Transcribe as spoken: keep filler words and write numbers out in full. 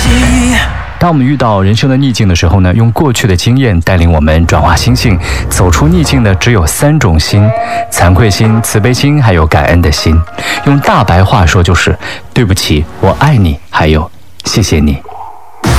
当我们遇到人生的逆境的时候呢，用过去的经验带领我们转化心性，走出逆境呢，只有三种心：惭愧心、慈悲心，还有感恩的心。用大白话说就是：对不起，我爱你，还有谢谢你。